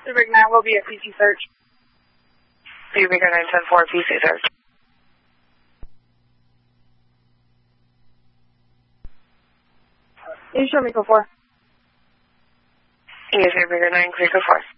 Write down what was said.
Rig 9 will be a PC search. Rig 974, PC search. Can you show me code 4? Yes, Rig 9, clear code 4.